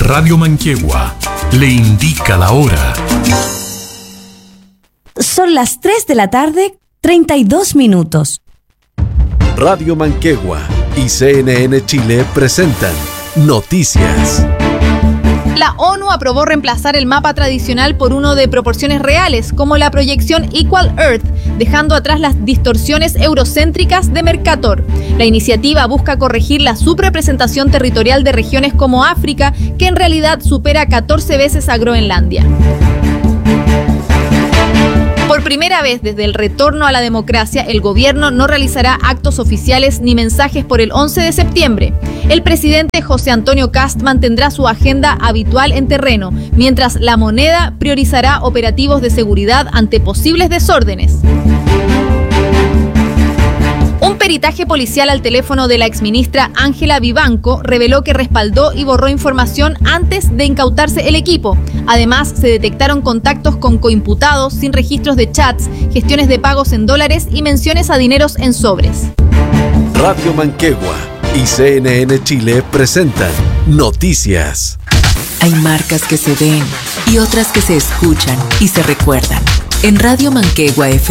Radio Manquehue le indica la hora. Son las 3 de la tarde, 32 minutos. Radio Manquehue y CNN Chile presentan Noticias. La ONU aprobó reemplazar el mapa tradicional por uno de proporciones reales, como la proyección Equal Earth, dejando atrás las distorsiones eurocéntricas de Mercator. La iniciativa busca corregir la subrepresentación territorial de regiones como África, que en realidad supera 14 veces a Groenlandia. Por primera vez desde el retorno a la democracia, el gobierno no realizará actos oficiales ni mensajes por el 11 de septiembre. El presidente José Antonio Kast mantendrá su agenda habitual en terreno, mientras La Moneda priorizará operativos de seguridad ante posibles desórdenes. Un peritaje policial al teléfono de la exministra Ángela Vivanco reveló que respaldó y borró información antes de incautarse el equipo. Además, se detectaron contactos con coimputados sin registros de chats, gestiones de pagos en dólares y menciones a dineros en sobres. Radio Manquehue y CNN Chile presentan Noticias. Hay marcas que se ven y otras que se escuchan y se recuerdan. En Radio Manquehue FM